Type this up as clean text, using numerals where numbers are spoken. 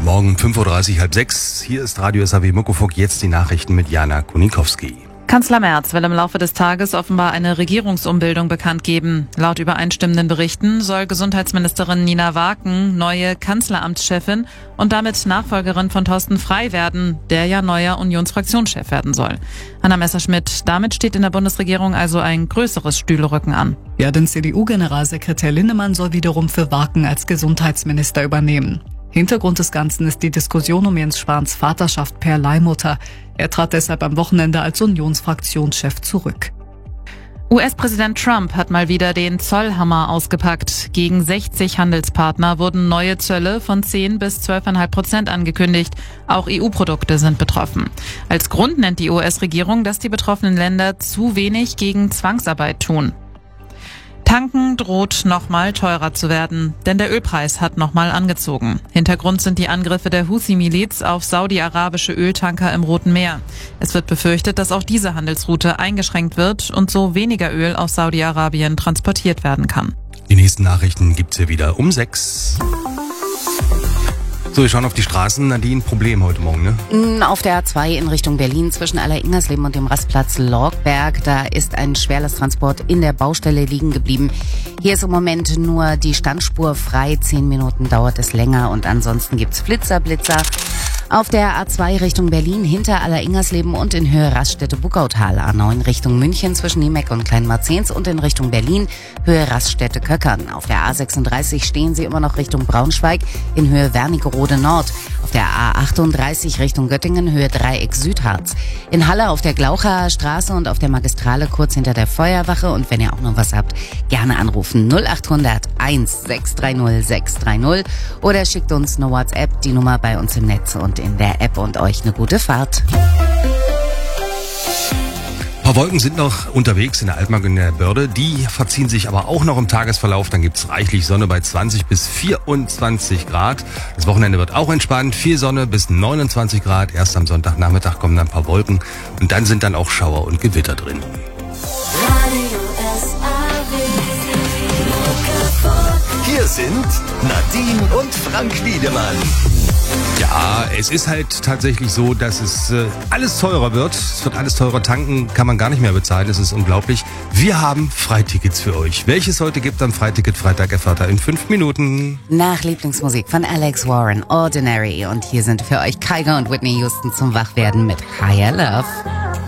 Guten Morgen, 5.30 Uhr, halb sechs. Hier ist Radio SAW Muckefuck, jetzt die Nachrichten mit Jana Kunikowski. Kanzler Merz will im Laufe des Tages offenbar eine Regierungsumbildung bekannt geben. Laut übereinstimmenden Berichten soll Gesundheitsministerin Nina Waken neue Kanzleramtschefin und damit Nachfolgerin von Thorsten Frey werden, der ja neuer Unionsfraktionschef werden soll. Hanna Messerschmidt, damit steht in der Bundesregierung also ein größeres Stühlerücken an. Ja, denn CDU-Generalsekretär Linnemann soll wiederum für Waken als Gesundheitsminister übernehmen. Hintergrund des Ganzen ist die Diskussion um Jens Spahns Vaterschaft per Leihmutter. Er trat deshalb am Wochenende als Unionsfraktionschef zurück. US-Präsident Trump hat mal wieder den Zollhammer ausgepackt. Gegen 60 Handelspartner wurden neue Zölle von 10 bis 12,5% angekündigt. Auch EU-Produkte sind betroffen. Als Grund nennt die US-Regierung, dass die betroffenen Länder zu wenig gegen Zwangsarbeit tun. Tanken droht nochmal teurer zu werden, denn der Ölpreis hat nochmal angezogen. Hintergrund sind die Angriffe der Houthi-Miliz auf saudi-arabische Öltanker im Roten Meer. Es wird befürchtet, dass auch diese Handelsroute eingeschränkt wird und so weniger Öl aus Saudi-Arabien transportiert werden kann. Die nächsten Nachrichten gibt's hier wieder um 6. So, wir schauen auf die Straßen. Nadine, Problem heute Morgen, ne? Auf der A2 in Richtung Berlin zwischen Aller-Ingersleben und dem Rastplatz Lorgberg. Da ist ein Schwerlasttransport in der Baustelle liegen geblieben. Hier ist im Moment nur die Standspur frei. 10 Minuten dauert es länger und ansonsten gibt's Blitzer. Auf der A2 Richtung Berlin hinter Aller-Ingersleben und in Höhe Raststätte-Buckautal. A9 Richtung München zwischen Niemeck und Kleinmarzens und in Richtung Berlin Höhe Raststätte-Köckern. Auf der A36 stehen Sie immer noch Richtung Braunschweig in Höhe Wernigerode Nord. Auf der A38 Richtung Göttingen Höhe Dreieck Südharz. In Halle auf der Glaucher Straße und auf der Magistrale kurz hinter der Feuerwache. Und wenn ihr auch noch was habt, gerne anrufen 0800 1630 630 oder schickt uns eine WhatsApp, die Nummer bei uns im Netz und in der App und euch eine gute Fahrt. Ein paar Wolken sind noch unterwegs in der Altmark und in der Börde. Die verziehen sich aber auch noch im Tagesverlauf. Dann gibt's reichlich Sonne bei 20 bis 24 Grad. Das Wochenende wird auch entspannt. Viel Sonne bis 29 Grad. Erst am Sonntagnachmittag kommen dann ein paar Wolken. Und dann sind dann auch Schauer und Gewitter drin. Hier sind Nadine und Frank Wiedemann. Ja, es ist halt tatsächlich so, dass es alles teurer wird. Es wird alles teurer. Tanken kann man gar nicht mehr bezahlen. Das ist unglaublich. Wir haben Freitickets für euch. Welches heute gibt am Freiticket Freitag erfahrt ihr in 5 Minuten. Nach Lieblingsmusik von Alex Warren, Ordinary. Und hier sind für euch Kygo und Whitney Houston zum Wachwerden mit Higher Love.